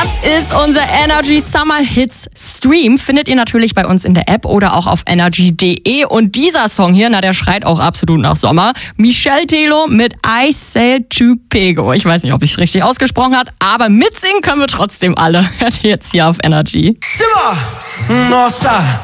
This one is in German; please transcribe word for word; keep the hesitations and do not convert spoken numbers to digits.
Das ist unser Energy Summer Hits Stream. Findet ihr natürlich bei uns in der App oder auch auf energy punkt de. Und dieser Song hier, na, der schreit auch absolut nach Sommer. Michel Telo mit I Sail to Pego. Ich weiß nicht, ob ich es richtig ausgesprochen habe, aber mitsingen können wir trotzdem alle. Hört ihr jetzt hier auf Energy. Simmer! Nossa!